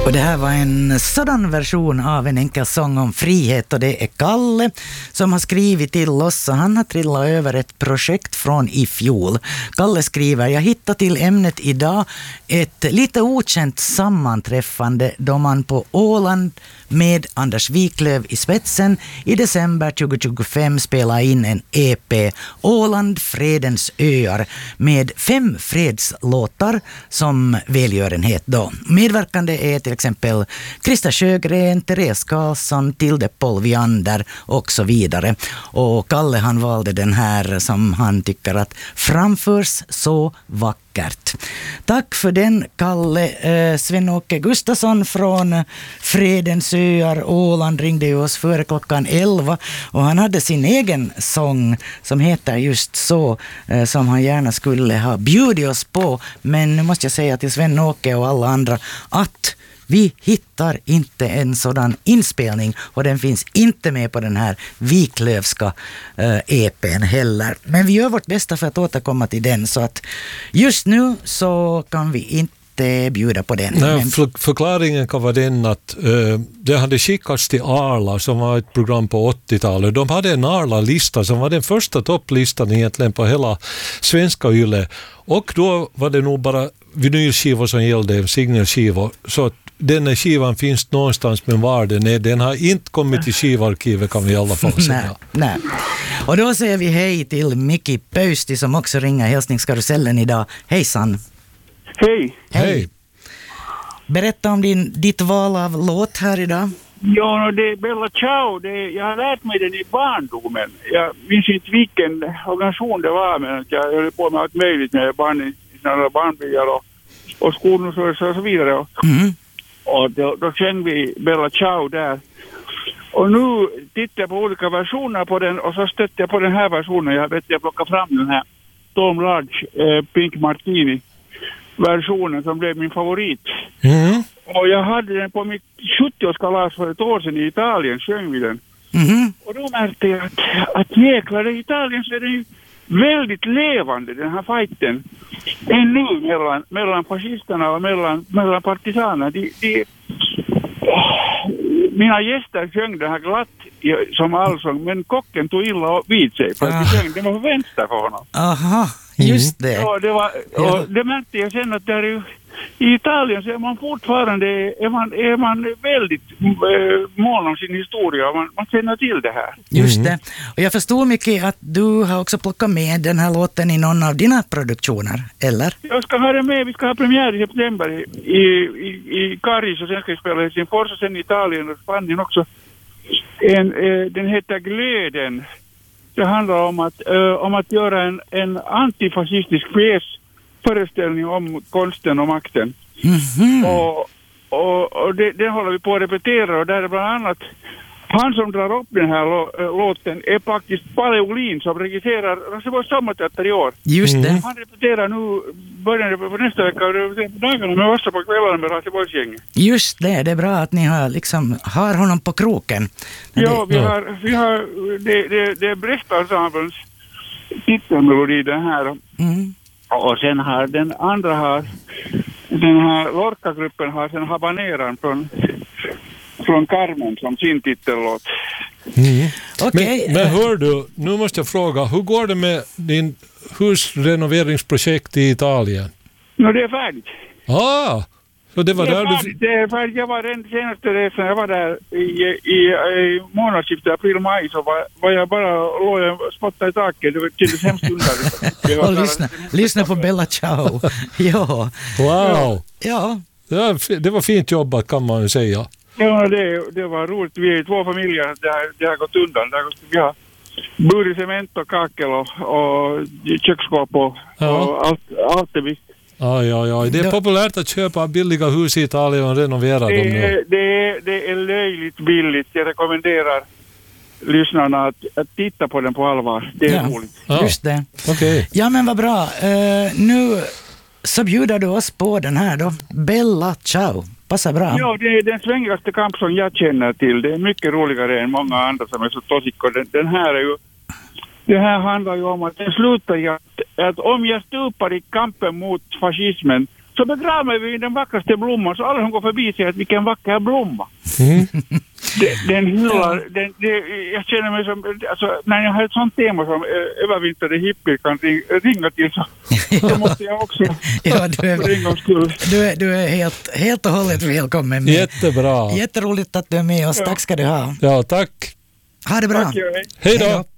Och det här var en sådan version av en enkel sång om frihet, och det är Kalle som har skrivit till oss, och han har trillat över ett projekt från i fjol. Kalle skriver: jag hittade till ämnet idag ett lite okänt sammanträffande då man på Åland med Anders Wiklöf i spetsen i december 2025 spelade in en EP, Åland Fredens öar, med 5 fredslåtar som välgörenhet då. Medverkande är till exempel Krista Sjögren, Therese Karlsson, Tilde Polviander och så vidare. Och Kalle, han valde den här som han tycker att framförs så vackert. Tack för den, Kalle. Sven-Åke Gustafsson från Fredens öar, Åland, ringde oss före klockan 11, och han hade sin egen sång som heter just så, som han gärna skulle ha bjudit oss på. Men nu måste jag säga till Sven-Åke och alla andra att vi hittar inte en sådan inspelning, och den finns inte med på den här Wiklöfska EP:n heller. Men vi gör vårt bästa för att återkomma till den, så att just nu så kan vi inte bjuda på den. Nej, förklaringen kan vara den att det hade skickats till Arla, som var ett program på 80-talet. De hade en Arla-lista som var den första topplistan egentligen på hela svenska yle. Och då var det nog bara vinylskivor som gällde, singelskivor. Så att den skivan finns någonstans, men var den är, den har inte kommit till skivarkivet, kan vi i alla fall säga. Nej. Och då säger vi hej till Micki Pöysti som också ringer hälsningskarusellen idag. Hejsan. Hej. Berätta om ditt val av låt här idag. Ja, det är Bella Ciao. Jag har lärt mig den i barndomen. Jag minns inte vilken organisation det var, men jag höll på med allt möjligt med barn i sådana barnbyar och skolor och så vidare. Och då kände vi Bella Ciao där. Och nu tittar jag på olika versioner på den, och så stötte jag på den här versionen. Jag plockade fram den här Tom Lodge Pink Martini-versionen som blev min favorit. Och jag hade den på mitt 70-årskalas för ett år sedan i Italien, sjöng vi den. Och då märkte jag att jäklar, i Italien så är det ju väldigt levande, den här fighten. Ännu mellan fascisterna och mellan partisanerna. Mina gäster sjöng det här glatt som allsång, men kocken tog illa vid sig för att det var för vänster för honom. Aha, just det. Ja, det märkte jag sen att där i Italien så är man fortfarande är man väldigt mån om sin historia. Man känner till det här. Just det. Och jag förstår mycket att du har också plockat med den här låten i någon av dina produktioner, eller? Jag ska ha den med. Vi ska ha premiär i september i Karis, och sen ska vi spela i Helsingfors och sen i Italien och Spanien också. Den heter Glöden. Det handlar om att göra en antifascistisk föreställning om konsten och makten. Och det håller vi på att repetera, och där är bland annat han som drar upp den här låten är faktiskt Palle Olin som regisserar Raseborgs sommarteater i år. Just det. Han repeterar nu början på nästa vecka och dagarna med Vassa på kvällarna med Raseborgsgänget. Just det, det är bra att ni har honom på kroken. Ja, vi har det är Bresta-ensemblens titelmelodi den här. Och sen har den här Lorca-gruppen har sen Habaneran från Carmen som sin titellåt. Okay. Men hör du, nu måste jag fråga, hur går det med din husrenoveringsprojekt i Italien? No, det är färdigt. Så det var det är färdigt. Jag var den senaste resan, jag var där i månadsskiftet april-maj, så var jag bara låg och spottade i taket. Det kändes hemskt underligt. Och lyssna på Bella Ciao. Ja. Wow. Ja. Det var fint jobbat, kan man säga. Ja, det var roligt. Vi är 2 familjer, det har gått undan. Vi har burit cement och kakel och köksskåp och allt är visst. Ja. Det är populärt att köpa billiga hus i Italien och renovera dem nu. Det är löjligt billigt. Jag rekommenderar lyssnarna att titta på den på allvar. Det är roligt. Ja. Just det. Okay. Ja, men vad bra. Nu så bjuder du oss på den här då. Bella Ciao. Passar bra. Ja, det är den svängigaste kamp som jag känner till. Det är mycket roligare än många andra som är så tossiga. Det här handlar ju om att det slutar att om jag stupar i kampen mot fascismen så begraver vi den vackraste blomman så alla som går förbi säger att vilken vacker blomma. Den hyllar, jag känner mig som, alltså, när jag har ett sånt tema som övervintrade hippier kan ringa till så måste jag också du är helt och hållet välkommen med. Jättebra. Jätteroligt att du är med oss, tack ska du ha. Ja, tack. Ha det bra. Tack, hej då.